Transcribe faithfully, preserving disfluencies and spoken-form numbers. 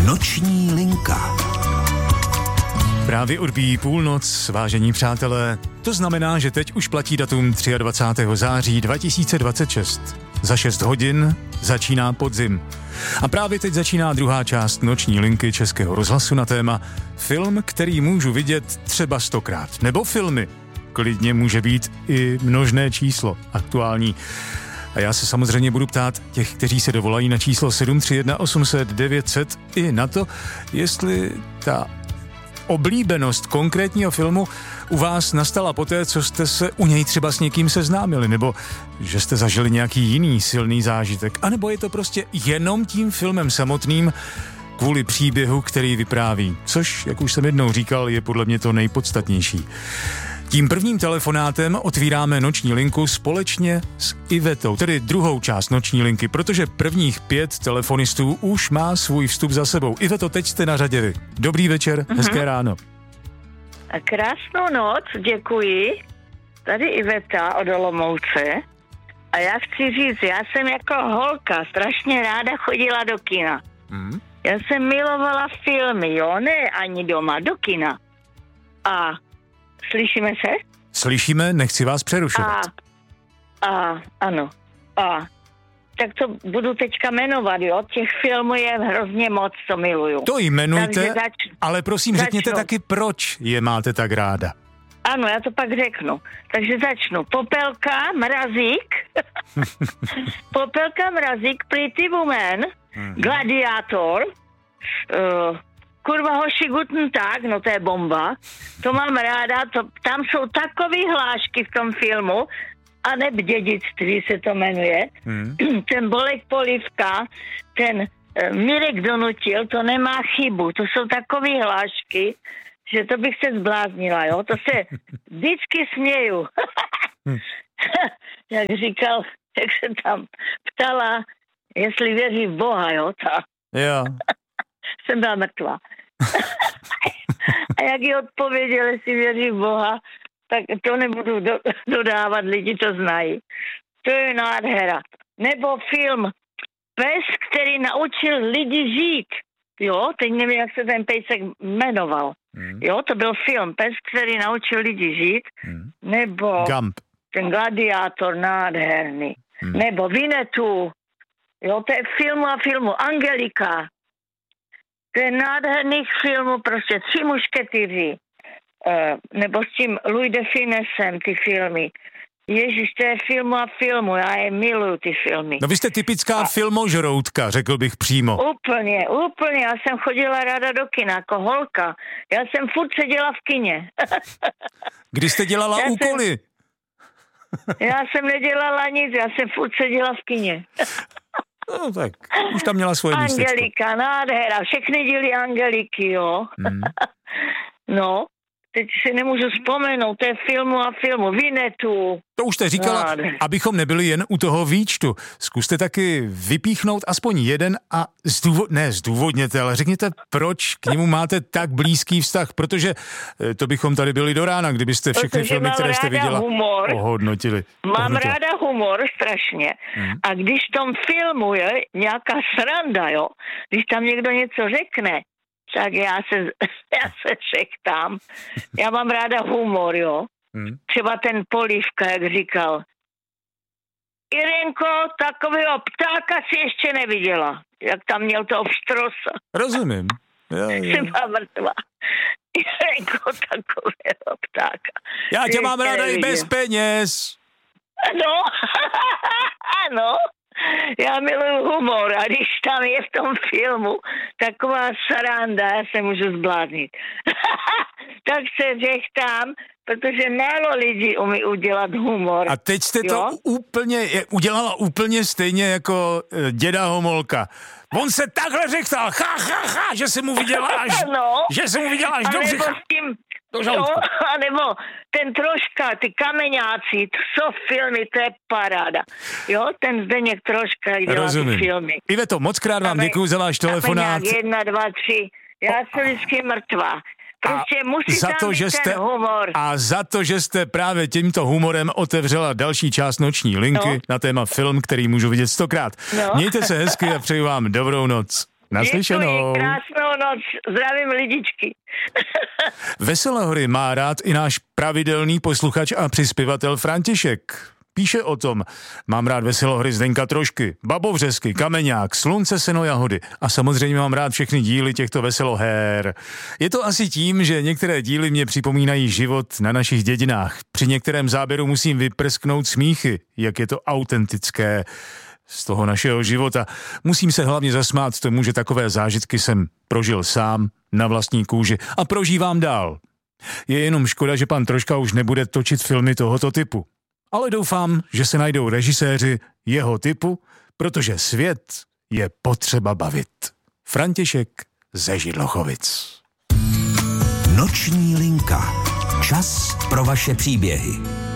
Noční linka. Právě odbíjí půlnoc, vážení přátelé. To znamená, že teď už platí datum dvacátého třetího září dva tisíce dvacet šest. Za šest hodin začíná podzim. A právě teď začíná druhá část noční linky Českého rozhlasu na téma film, který můžu vidět třeba stokrát. Nebo filmy. Klidně může být i množné číslo aktuální. A já se samozřejmě budu ptát těch, kteří se dovolají na číslo sedm tři jedna osm set devět set i na to, jestli ta oblíbenost konkrétního filmu u vás nastala poté, co jste se u něj třeba s někým seznámili, nebo že jste zažili nějaký jiný silný zážitek, anebo je to prostě jenom tím filmem samotným kvůli příběhu, který vypráví, což, jak už jsem jednou říkal, je podle mě to nejpodstatnější. Tím prvním telefonátem otvíráme noční linku společně s Ivetou, tedy druhou část noční linky, protože prvních pět telefonistů už má svůj vstup za sebou. Iveto, teď jste na řadě vy. Dobrý večer, mm-hmm. Hezké ráno. A krásnou noc, děkuji. Tady Iveta od Olomouce. A já chci říct, já jsem jako holka strašně ráda chodila do kina. Mm. Já jsem milovala filmy, jo, ne ani doma, do kina. A slyšíme se? Slyšíme, nechci vás přerušovat. A, a ano. A tak to budu teďka jmenovat, jo? Těch filmů je hrozně moc, co miluju. To jmenujte, začnu, ale prosím začnu. řekněte taky, proč je máte tak ráda. Ano, já to pak řeknu. Takže začnu. Popelka, Mrazík. Popelka, Mrazík, Pretty Woman, hmm. Gladiátor, uh, Kurva hoši, guten Tag, no to je bomba. To mám ráda, to, tam jsou takový hlášky v tom filmu, a neb Dědictví se to jmenuje. Hmm. Ten Bolek Polivka, ten uh, Mirek donutil, to nemá chybu. To jsou takový hlášky, že to bych se zbláznila, jo. To se vždycky směju. hmm. Jak říkal, jak se tam ptala, jestli věří v Boha, jo. Ta. Jo. Jsem byla mrtvá. A jak jí odpověděl, jestli věří v Boha, tak to nebudu do, dodávat, lidi to znají. To je nádhera. Nebo film Pes, který naučil lidi žít. Jo, teď nevím, jak se ten pejsek jmenoval. Hmm. Jo, to byl film Pes, který naučil lidi žít. Hmm. Nebo Gump. Ten Gladiátor nádherný. Hmm. Nebo Vinetu. Jo, to je filmu a filmu. Angelika. To je nádherných filmů, prostě Tři mušketýři, uh, nebo s tím Louis de Finesem ty filmy. Ježiš, to je filmu a filmu, já je miluju ty filmy. No vy jste typická a... filmožroutka, řekl bych přímo. Úplně, úplně, já jsem chodila ráda do kina jako holka. Já jsem furt seděla v kině. Kdy jste dělala já úkoly? Jsem, já jsem nedělala nic, já jsem furt seděla v kině. No tak, už tam měla svoje místečko. Angelika, nádhera, všechny díly Angeliky, jo. Mm. No, teď si nemůžu vzpomenout, to je filmu a filmu, Vinetu. To už jste říkala, nádhera. Abychom nebyli jen u toho výčtu. Zkuste taky vypíchnout aspoň jeden a zdůvod, ne zdůvodněte, ale řekněte, proč k němu máte tak blízký vztah, protože to bychom tady byli do rána, kdybyste všechny protože filmy, které jste viděla, humor, ohodnotili. Mám ohodnotila. ráda humor strašně. Hmm. A když v tom filmu je nějaká sranda, jo, když tam někdo něco řekne, tak já se, já se šechtám. Já mám ráda humor, jo. Hmm. Třeba ten Polívka, jak říkal. Irenko, takového ptáka si ještě neviděla. Jak tam měl toho pštrosa. Rozumím. Jo, jo. Jsem byla mrtvá. Irenko, takového ptáka. Já tě mám ráda i bez peněz. No, ano. Já miluju humor a když tam je v tom filmu taková sranda, já se můžu zbláznit. Tak se řechtám, protože málo lidí umí udělat humor. A teď jste jo? to úplně, udělala úplně stejně jako děda Homolka. On se takhle řechtal, ha, ha, ha, že se mu viděla až, no, že se mu viděla až do břicha. No, a nebo ten troška, ty kameňáci, to jsou filmy, to je paráda. Jo, ten Zdeněk Troška dělá ty filmy. Iveto, moc krát vám děkuji za váš telefonát. Jedna, dva, tři. Já jsem vždycky mrtvá. Prostě musí za tam to, být že ten jste, humor. A za to, že jste právě tímto humorem otevřela další část noční linky no. na téma film, který můžu vidět stokrát. No. Mějte se hezky a přeju vám dobrou noc. Naslyšenou. Děkuji, krásnou noc, zdravím lidičky. Veselé hory má rád i náš pravidelný posluchač a přispěvatel František. Píše o tom: mám rád Veselohry Zdenka Trošky, Babovřesky, Kameňák, Slunce, seno, jahody a samozřejmě mám rád všechny díly těchto Veseloher. Je to asi tím, že některé díly mě připomínají život na našich dědinách. Při některém záběru musím vyprsknout smíchy, jak je to autentické z toho našeho života. Musím se hlavně zasmát tomu, že takové zážitky jsem prožil sám na vlastní kůži a prožívám dál. Je jenom škoda, že pan Troška už nebude točit filmy tohoto typu. Ale doufám, že se najdou režiséři jeho typu, protože svět je potřeba bavit. František ze Židlochovic. Noční linka. Čas pro vaše příběhy.